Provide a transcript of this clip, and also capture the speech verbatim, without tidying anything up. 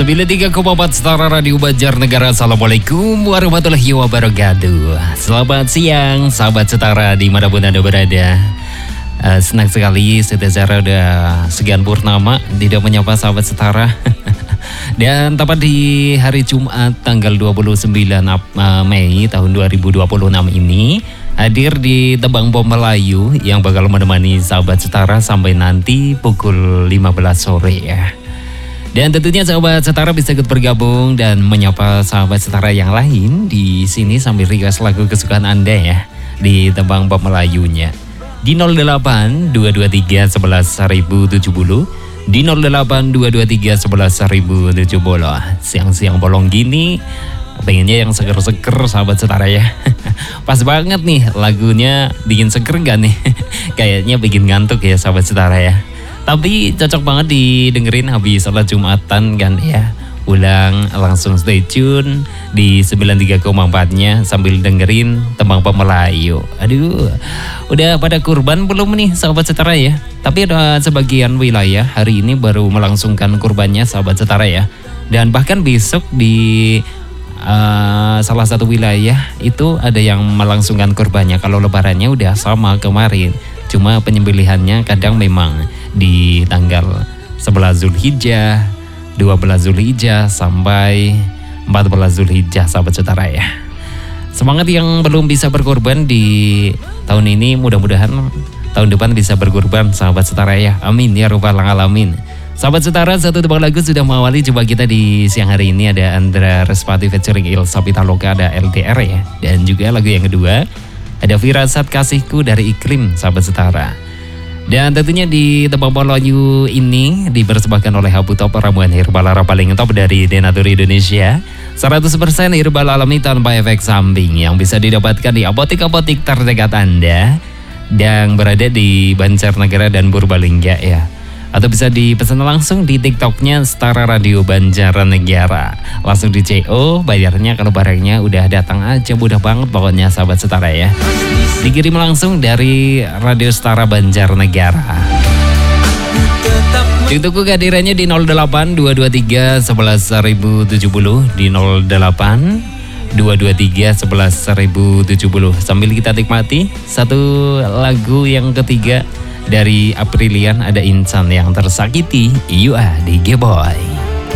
sembilan puluh tiga koma empat Setara Radio Banjarnegara. Assalamualaikum warahmatullahi wabarakatuh. Selamat siang sahabat Setara dimanapun Anda berada. uh, Senang sekali Setara udah sekian purnama tidak menyapa sahabat Setara. Dan tepat di hari Jumat tanggal dua puluh sembilan Mei tahun dua ribu dua puluh enam ini hadir di Tebang Bom Melayu yang bakal menemani sahabat Setara sampai nanti pukul lima belas sore ya. Dan tentunya sahabat Setara bisa ikut bergabung dan menyapa sahabat Setara yang lain di sini sambil request lagu kesukaan Anda ya di Tebang Bom Melayunya. Di nol delapan dua dua tiga sebelas seribu tujuh puluh, di nol delapan dua dua tiga sebelas seribu tujuh puluh. Siang-siang bolong gini pengennya yang seger-seger sahabat Setara ya. Pas banget nih lagunya, bikin seger gak nih? Kayaknya bikin ngantuk ya sahabat Setara ya. Tapi cocok banget didengerin habis sholat Jumatan kan ya. Ulang langsung stay tune di sembilan puluh tiga koma empat-nya sambil dengerin Tembang Pop Melayu. Aduh, udah pada kurban belum nih sahabat Setara ya? Tapi ada sebagian wilayah hari ini baru melangsungkan kurbannya sahabat Setara ya. Dan bahkan besok di uh, salah satu wilayah itu ada yang melangsungkan kurbannya. Kalau lebarannya udah sama kemarin, cuma penyembelihannya kadang memang di tanggal sebelas Zulhijjah, dua belas Zulhijjah sampai empat belas Zulhijjah sahabat Setara ya. Semangat yang belum bisa berkorban di tahun ini, mudah-mudahan tahun depan bisa berkorban sahabat Setara ya. Amin ya rabbal alamin. Sahabat Setara, satu tebak lagu sudah mengawali coba kita di siang hari ini. Ada Andra Respati featuring Ilsa Pitaloka, ada L D R ya. Dan juga lagu yang kedua ada Firasat Kasihku dari Iklim sahabat Setara. Dan tentunya di Tebang Melayu ini dipersembahkan oleh Habu Top, ramuan herbal paling top dari Denatur Indonesia. seratus persen herbal alami tanpa efek samping yang bisa didapatkan di apotek-apotek terdekat Anda yang berada di Banjarnegara dan Purbalingga ya. Atau bisa dipesan langsung di TikToknya Setara Radio Banjarnegara. Langsung di C O, bayarnya kalau barangnya udah datang aja, mudah banget pokoknya sahabat Setara ya. Dikirim langsung dari Radio Setara Banjarnegara. Ditunggu kehadirannya di nol delapan dua dua tiga sebelas seribu tujuh puluh, di nol delapan dua dua tiga sebelas seribu tujuh puluh. Sambil kita nikmati satu lagu yang ketiga dari Aprilian, ada Insan Yang Tersakiti, You Are di G-Boy.